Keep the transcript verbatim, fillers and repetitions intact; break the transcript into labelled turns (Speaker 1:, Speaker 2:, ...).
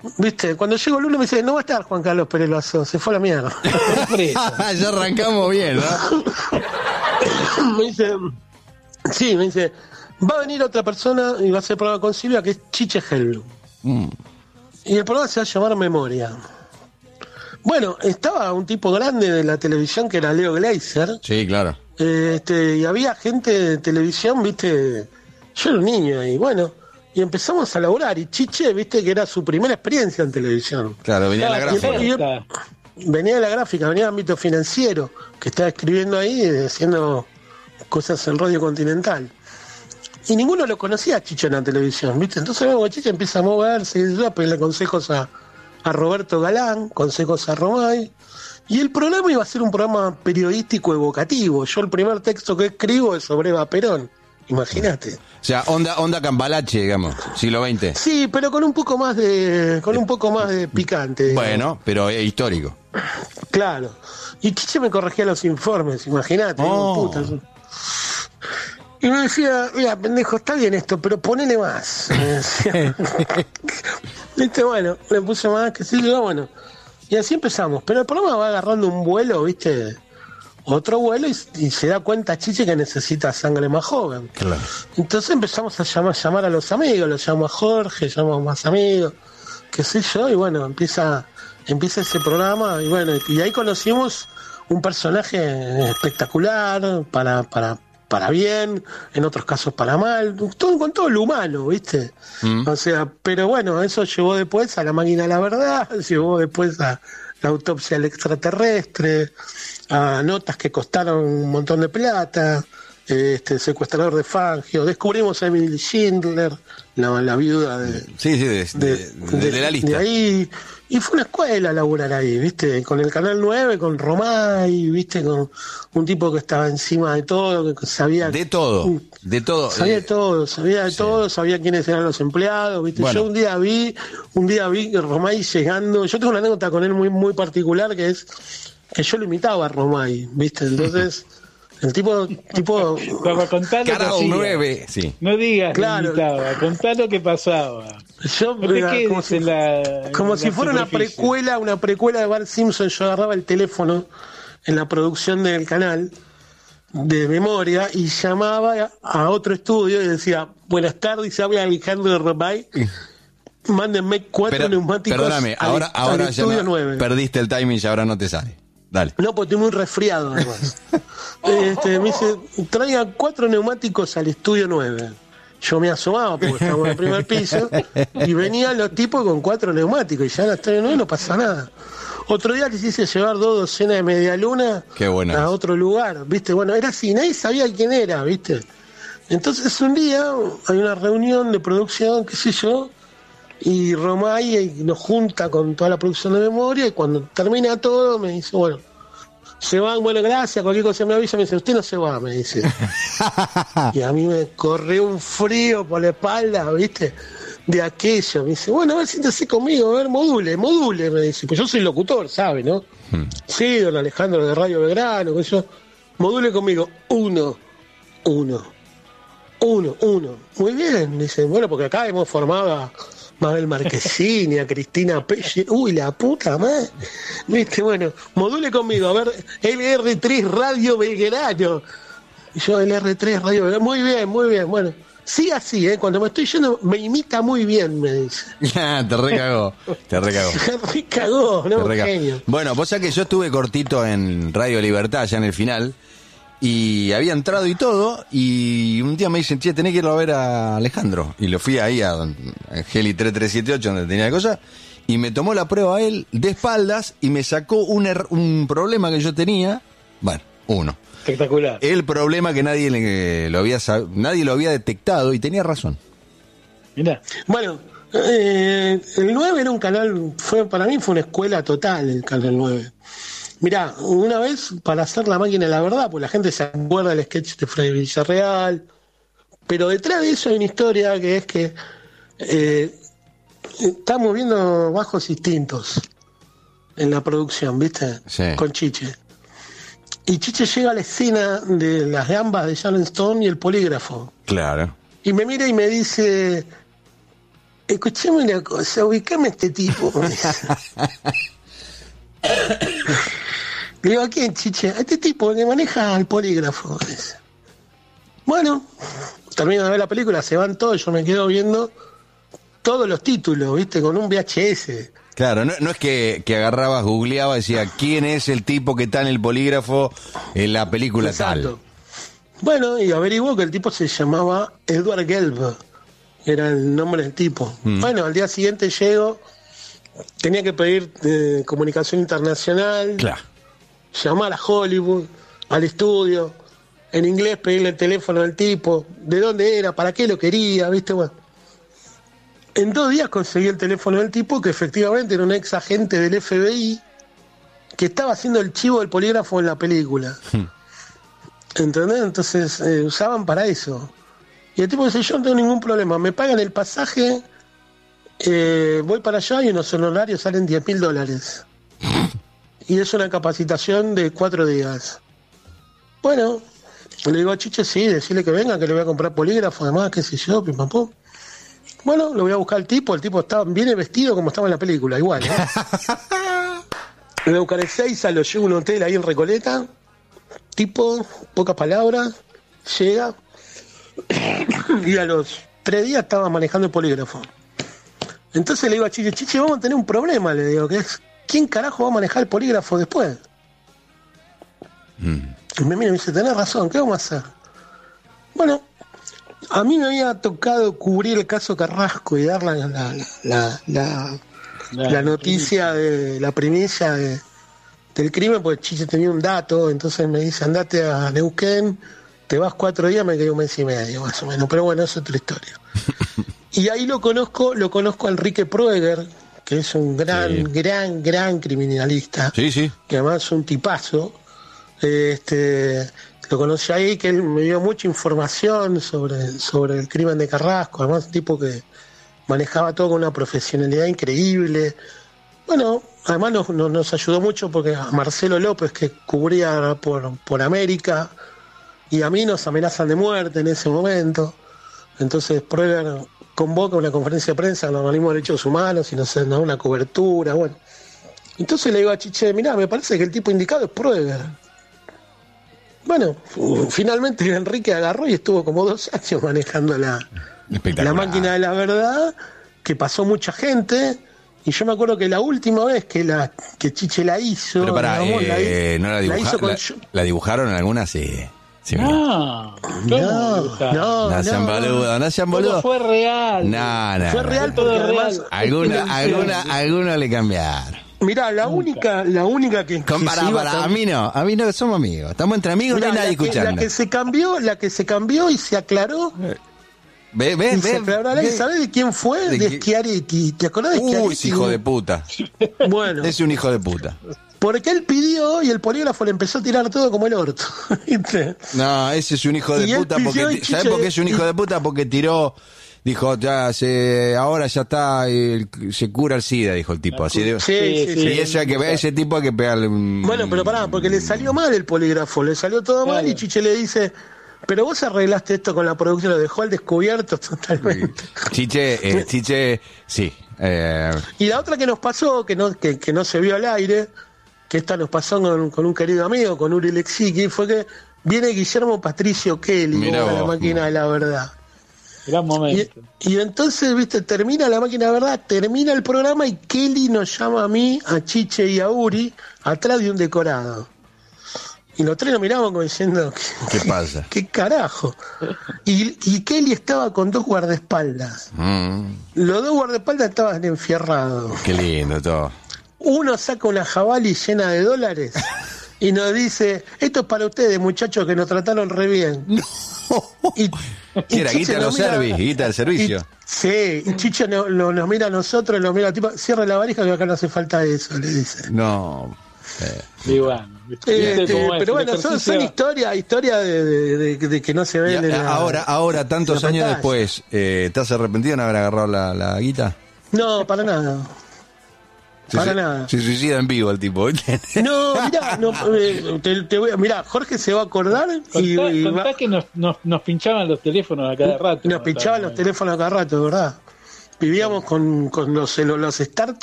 Speaker 1: ¿Viste? Cuando llego el lunes me dice, no va a estar Juan Carlos Pérez Loazó, se fue a la mierda.
Speaker 2: Ya arrancamos bien, ¿no?
Speaker 1: Me dice, sí, me dice, va a venir otra persona y va a hacer programa con Silvia, que es Chiche Helblum. Mm. Y el programa se va a llamar Memoria. Bueno, estaba un tipo grande de la televisión que era Leo Gleiser.
Speaker 2: Sí, claro.
Speaker 1: Eh, este, y había gente de televisión, viste, yo era un niño y bueno, y empezamos a laburar. Y Chiche, viste, que era su primera experiencia en televisión.
Speaker 2: Claro, venía la gráfica.
Speaker 1: Y, y, venía de la gráfica, venía del ámbito financiero, que estaba escribiendo ahí, haciendo cosas en Radio Continental. Y ninguno lo conocía a Chiche en la televisión, viste. Entonces luego Chiche empieza a moverse y a pedirle consejos a a Roberto Galán, consejos a Romay, y el programa iba a ser un programa periodístico evocativo. Yo el primer texto que escribo es sobre Eva Perón, imagínate.
Speaker 2: O sea, onda onda Cambalache, digamos, siglo veinte.
Speaker 1: Sí, pero con un poco más de con un poco más de picante. Digamos.
Speaker 2: Bueno, pero es histórico.
Speaker 1: Claro. Y Chiche me corregía los informes, imagínate.
Speaker 2: Oh.
Speaker 1: Puta. Y me decía, mira, pendejo, está bien esto, pero ponele más. Me decía. Viste, bueno, le puse más, que sí, yo, bueno. Y así empezamos. Pero el programa va agarrando un vuelo, viste, otro vuelo, y, y se da cuenta Chiche que necesita sangre más joven.
Speaker 2: Claro.
Speaker 1: Entonces empezamos a llamar, llamar a los amigos, los llamo a Jorge, llamo a más amigos, qué sé yo, y bueno, empieza, empieza ese programa, y bueno, y ahí conocimos un personaje espectacular, para, para, para bien, en otros casos para mal, todo con todo lo humano, ¿viste? Mm. O sea, pero bueno, eso llevó después a La Máquina de la Verdad, llevó después a La Autopsia del Extraterrestre, a notas que costaron un montón de plata, este Secuestrador de Fangio, descubrimos a Emily Schindler, la, la viuda de,
Speaker 2: sí, sí, de, de, de, de, de la lista.
Speaker 1: De ahí, y fue una escuela laburar ahí, ¿viste? Con el Canal nueve, con Romay, ¿viste? Con un tipo que estaba encima de todo, que sabía...
Speaker 2: De todo, de todo.
Speaker 1: Sabía
Speaker 2: eh,
Speaker 1: de todo, sabía de sí. todo, sabía quiénes eran los empleados, ¿viste? Bueno. Yo un día vi, un día vi que Romay llegando, yo tengo una anécdota con él muy, muy particular, que es que yo lo imitaba a Romay, ¿viste? Entonces... El tipo, tipo...
Speaker 2: Cara nueve, sí.
Speaker 3: No digas claro. que imitaba, contá lo que pasaba.
Speaker 1: Yo, no era, como si, la, como si fuera una precuela, una precuela de Bart Simpson. Yo agarraba el teléfono en la producción del canal de Memoria y llamaba a otro estudio y decía, buenas tardes, habla Alejandro Romay. Mándenme cuatro Pero, neumáticos.
Speaker 2: Perdóname, al, ahora, ahora
Speaker 1: al
Speaker 2: ya no, nueve. Perdiste el timing y ahora no te sale. Dale.
Speaker 1: No, porque estoy muy resfriado además. este, me dice, traigan cuatro neumáticos al estudio nueve. Yo me asomaba porque estábamos en el primer piso y venían los tipos con cuatro neumáticos y ya en el estudio nueve no pasa nada. Otro día les hice llevar dos docenas de medialuna
Speaker 2: Qué buena
Speaker 1: a
Speaker 2: es.
Speaker 1: otro lugar, ¿viste? Bueno, era así, nadie sabía quién era, ¿viste? Entonces un día hay una reunión de producción, qué sé yo, y Romay nos junta con toda la producción de Memoria y cuando termina todo me dice, bueno, se van, bueno, gracias, cualquier cosa me avisa, me dice, usted no se va, me dice. Y a mí me corrió un frío por la espalda, ¿viste? De aquello, me dice, bueno, a ver, siéntese conmigo, a ver, module, module, me dice, pues yo soy locutor, ¿sabe, no? Hmm. Sí, don Alejandro de Radio Belgrano, que yo, module conmigo, uno, uno, uno, uno, muy bien, dice, bueno, porque acá hemos formado a Mabel Marquesini, a Cristina Pelle, uy, la puta madre, viste, bueno, module conmigo, a ver, L R tres Radio Belgrano, y yo, L R tres Radio Belgrano, muy bien, muy bien, bueno, sí así, ¿eh? Cuando me estoy yendo, me imita muy bien, me dice.
Speaker 2: te recagó, te recagó.
Speaker 1: Te recagó, ¿no?
Speaker 2: Te recagó.
Speaker 1: Genio.
Speaker 2: Bueno, vos sabés que yo estuve cortito en Radio Libertad, ya en el final, y había entrado y todo, y un día me dicen, che, tenés que irlo a ver a Alejandro. Y lo fui ahí a, a Heli tres tres siete ocho, donde tenía la cosa, y me tomó la prueba a él de espaldas y me sacó un, er- un problema que yo tenía, bueno, uno.
Speaker 3: Espectacular.
Speaker 2: El problema que nadie le, lo había nadie lo había detectado y tenía razón.
Speaker 1: Mirá. Bueno, eh, el nueve era un canal, fue para mí fue una escuela total el Canal nueve. Mirá, una vez para hacer La Máquina de la Verdad, pues la gente se acuerda del sketch de Freddy Villarreal, pero detrás de eso hay una historia que es que eh, estamos viendo Bajos Instintos en la producción, ¿viste?
Speaker 2: Sí.
Speaker 1: Con Chiche. Y Chiche llega a la escena de las gambas de Sharon Stone y el polígrafo.
Speaker 2: Claro.
Speaker 1: Y me mira y me dice, escuchame una cosa, ubicame a este tipo. Le digo, ¿a quién, Chiche? A este tipo que maneja el polígrafo. Bueno, termino de ver la película, se van todos, yo me quedo viendo todos los títulos, ¿viste? Con un V H S.
Speaker 2: Claro, no, no es que, que agarrabas, googleabas, decía, ¿quién es el tipo que está en el polígrafo en la película
Speaker 1: Exacto.
Speaker 2: tal?
Speaker 1: Bueno, y averiguó que el tipo se llamaba Edward Gelb, era el nombre del tipo. Mm. Bueno, al día siguiente llego, tenía que pedir eh, comunicación internacional,
Speaker 2: claro.
Speaker 1: Llamar a Hollywood, al estudio, en inglés pedirle el teléfono al tipo, de dónde era, para qué lo quería, ¿viste? Bueno. En dos días conseguí el teléfono del tipo, que efectivamente era un ex agente del F B I, que estaba haciendo el chivo del polígrafo en la película. ¿Entendés? Entonces eh, usaban para eso. Y el tipo dice, yo no tengo ningún problema, me pagan el pasaje, eh, voy para allá y unos honorarios salen diez mil dólares. Y es una capacitación de cuatro días. Bueno, le digo a Chiche, sí, decirle que venga, que le voy a comprar polígrafo, además, qué sé yo, pim pam pum. Bueno, lo voy a buscar al tipo, el tipo estaba bien vestido como estaba en la película, igual, ¿eh? Le voy a buscar el Seiza, lo llevo a un hotel ahí en Recoleta, tipo, pocas palabras, llega, y a los tres días estaba manejando el polígrafo. Entonces le digo a Chiche, Chiche, vamos a tener un problema, le digo, que es, ¿quién carajo va a manejar el polígrafo después? Mm. Y me mira y me dice, tenés razón, ¿qué vamos a hacer? Bueno, a mí me había tocado cubrir el caso Carrasco y dar la, la, la, la, la, la, la noticia de la primicia de, del crimen, porque Chiche tenía un dato, entonces me dice, andate a Neuquén, te vas cuatro días, me quedé un mes y medio, más o menos, pero bueno, es otra historia. Y ahí lo conozco, lo conozco a Enrique Proeger, que es un gran, sí. gran, gran criminalista,
Speaker 2: sí, sí.
Speaker 1: que además es un tipazo. Este, lo conocí ahí, que él me dio mucha información sobre, sobre el crimen de Carrasco, además un tipo que manejaba todo con una profesionalidad increíble. Bueno, además nos, nos, nos ayudó mucho porque a Marcelo López, que cubría por, por América, y a mí nos amenazan de muerte en ese momento. Entonces Proeger convoca una conferencia de prensa con el organismo de derechos humanos y nos da una cobertura, bueno. Entonces le digo a Chiche, mirá, me parece que el tipo indicado es Proeger. Bueno, finalmente Enrique agarró y estuvo como dos años manejando la, la máquina de la verdad, que pasó mucha gente, y yo me acuerdo que la última vez que la que Chiche la hizo...
Speaker 2: Pero para,
Speaker 1: digamos,
Speaker 2: eh,
Speaker 1: la,
Speaker 2: ¿no la, dibuja,
Speaker 1: la, hizo con
Speaker 2: la,
Speaker 1: yo...
Speaker 2: la dibujaron en alguna? Sí. Sí,
Speaker 3: no,
Speaker 1: no, no,
Speaker 2: no sean boludos, no sean boludos.
Speaker 3: Fue real.
Speaker 2: No, no,
Speaker 1: fue
Speaker 2: no,
Speaker 1: real
Speaker 2: no.
Speaker 1: porque además...
Speaker 2: Alguna, alguna, alguna le cambiaron.
Speaker 1: Mirá, la única, la única que...
Speaker 2: Con,
Speaker 1: que
Speaker 2: para, para, a mí no, a mí no, somos amigos. Estamos entre amigos, Mirá, no hay nadie
Speaker 1: la que,
Speaker 2: escuchando.
Speaker 1: La que se cambió, la que se cambió y se aclaró...
Speaker 2: Ve, ve,
Speaker 1: y
Speaker 2: ve,
Speaker 1: se aclaró, ve. ¿Sabés de quién fue? De, de Schiaretti. ¿Te acordás de Schiaretti?
Speaker 2: Uy, ese hijo de puta.
Speaker 1: Bueno.
Speaker 2: Es un hijo de puta.
Speaker 1: Porque él pidió y el polígrafo le empezó a tirar todo como el orto. ¿Viste?
Speaker 2: No, ese es un hijo de puta. Porque, ¿sabés por qué es un hijo de puta? Porque tiró, dijo, ya se, ahora ya está, el, se cura el SIDA, dijo el tipo. Así de,
Speaker 1: sí, sí, sí.
Speaker 2: Y eso hay que ver, ese tipo hay que pegarle un...
Speaker 1: Bueno, pero pará, porque le salió mal el polígrafo, le salió todo claro. mal y Chiche le dice... Pero vos arreglaste esto con la producción, lo dejó al descubierto totalmente.
Speaker 2: Chiche, eh, Chiche, sí. Eh...
Speaker 1: Y la otra que nos pasó, que no, que, que no se vio al aire, que esta nos pasó con, con un querido amigo, con Uri Lexicki, fue que viene Guillermo Patricio Kelly a la máquina de la verdad.
Speaker 3: Gran momento.
Speaker 1: Y, y entonces, viste, termina la máquina de verdad, termina el programa y Kelly nos llama a mí, a Chiche y a Uri, atrás de un decorado. Y los tres nos miramos como diciendo...
Speaker 2: ¿Qué pasa?
Speaker 1: ¿Qué carajo? Y, y Kelly estaba con dos guardaespaldas. Mm. Los dos guardaespaldas estaban enfierrados.
Speaker 2: Qué lindo todo.
Speaker 1: Uno saca una jabali llena de dólares y nos dice, esto es para ustedes, muchachos, que nos trataron re bien.
Speaker 2: No.
Speaker 1: Y, y
Speaker 2: era guita de los servicios, guita del servicio.
Speaker 1: Y, sí, y Chiche no, no, nos mira a nosotros, nos mira al tipo, cierra la varija que acá no hace falta eso, le dice.
Speaker 2: No. Eh.
Speaker 3: Y bueno.
Speaker 1: Eh, este, pero bueno, son, son historias historia de, de, de, de que no se ven.
Speaker 2: Y, la, ahora, ahora, tantos años pantalla. después, eh, ¿estás arrepentido de no haber agarrado la, la guita?
Speaker 1: No, para nada.
Speaker 2: Se,
Speaker 1: para
Speaker 2: se,
Speaker 1: nada.
Speaker 2: Se suicida en vivo el tipo.
Speaker 1: No, mirá, no, eh, te, te voy a, mirá, Jorge se va a acordar.
Speaker 3: Contá,
Speaker 1: y, y
Speaker 3: contá
Speaker 1: va,
Speaker 3: que nos, nos, nos pinchaban los teléfonos a cada rato.
Speaker 1: Nos pinchaban los teléfonos a cada rato, ¿verdad? Vivíamos con, con los, los startups